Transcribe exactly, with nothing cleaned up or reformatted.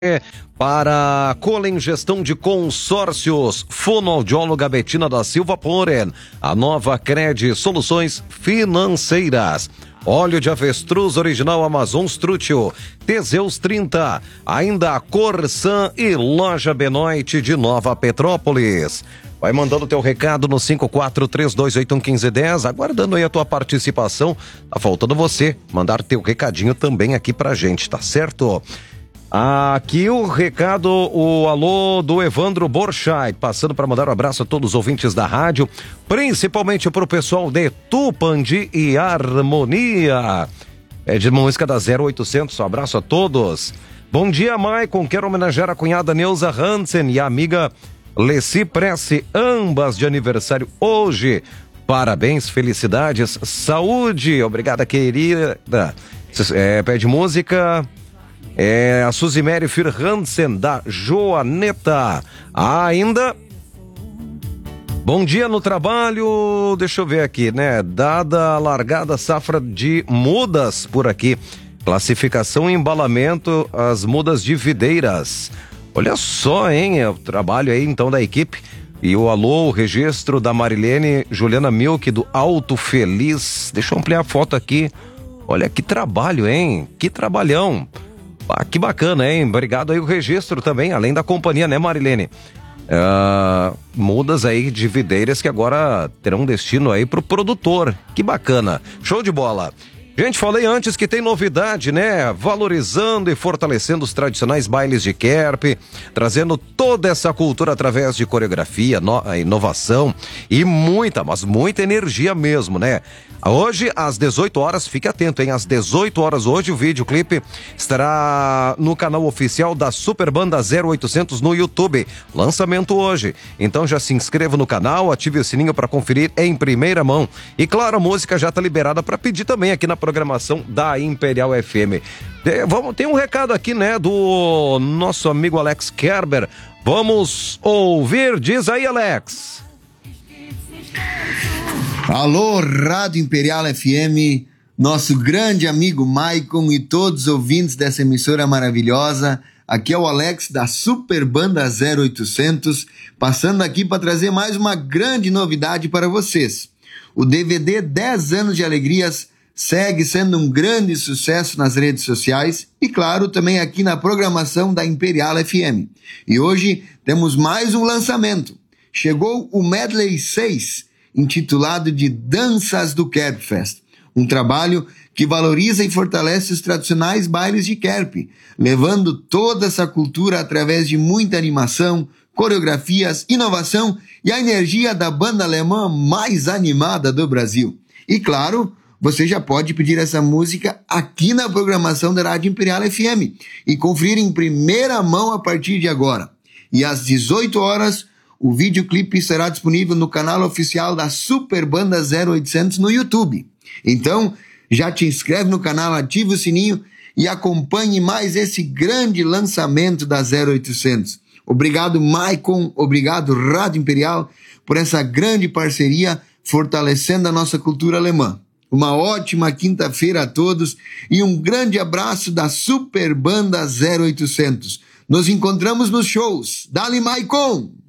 Para Colen Gestão de Consórcios, fonoaudióloga Betina da Silva Poren, a nova Cred Soluções Financeiras. Óleo de avestruz original Amazon Strutio, Teseus trinta, ainda a Corsan e Loja Benoit de Nova Petrópolis. Vai mandando teu recado no cinco quatro três dois oito um um cinco um zero, aguardando aí a tua participação. Tá faltando você mandar teu recadinho também aqui pra gente, tá certo? Aqui o recado, o alô do Evandro Borchardt, passando para mandar um abraço a todos os ouvintes da rádio, principalmente para o pessoal de Tupandi e Harmonia. É de música da zero oitocentos, um abraço a todos. Bom dia, Maicon, quero homenagear a cunhada Neuza Hansen e a amiga Leci Prece, ambas de aniversário hoje. Parabéns, felicidades, saúde, obrigada, querida. É, pede música... É a Suzimere Fir Hansen, da Joaneta. Ah, ainda. Bom dia no trabalho. Deixa eu ver aqui, né? Dada a largada safra de mudas por aqui. Classificação e embalamento, as mudas de videiras. Olha só, hein? É o trabalho aí então da equipe. E o alô, o registro da Marilene Juliana Milk do Alto Feliz. Deixa eu ampliar a foto aqui. Olha que trabalho, hein? Que trabalhão. Ah, que bacana, hein? Obrigado aí o registro também, além da companhia, né, Marilene? Uh, mudas aí de videiras que agora terão destino aí pro produtor. Que bacana. Show de bola. Gente, falei antes que tem novidade, né? Valorizando e fortalecendo os tradicionais bailes de Kerp, trazendo toda essa cultura através de coreografia, no, inovação e muita, mas muita energia mesmo, né? Hoje, às dezoito horas, fique atento, hein? Às dezoito horas hoje, o videoclipe estará no canal oficial da Super Banda zero oitocentos no YouTube. Lançamento hoje. Então já se inscreva no canal, ative o sininho para conferir em primeira mão. E claro, a música já está liberada para pedir também aqui na programação da Imperial F M. É, vamos, tem um recado aqui, né, do nosso amigo Alex Kerber. Vamos ouvir, diz aí, Alex. Alô, Rádio Imperial F M, nosso grande amigo Maicon e todos os ouvintes dessa emissora maravilhosa. Aqui é o Alex da Super Banda zero oitocentos, passando aqui para trazer mais uma grande novidade para vocês. O D V D dez anos de Alegrias segue sendo um grande sucesso nas redes sociais e, claro, também aqui na programação da Imperial F M. E hoje temos mais um lançamento. Chegou o Medley seis, intitulado de Danças do Kerpfest, um trabalho que valoriza e fortalece os tradicionais bailes de Kerp, levando toda essa cultura através de muita animação, coreografias, inovação e a energia da banda alemã mais animada do Brasil. E claro, você já pode pedir essa música aqui na programação da Rádio Imperial F M e conferir em primeira mão a partir de agora. E às dezoito horas, o videoclipe será disponível no canal oficial da Super Banda zero oitocentos no YouTube. Então, já te inscreve no canal, ativa o sininho e acompanhe mais esse grande lançamento da zero oitocentos. Obrigado, Maicon, obrigado, Rádio Imperial, por essa grande parceria fortalecendo a nossa cultura alemã. Uma ótima quinta-feira a todos e um grande abraço da Super Banda zero oitocentos. Nos encontramos nos shows. Dali, Maicon!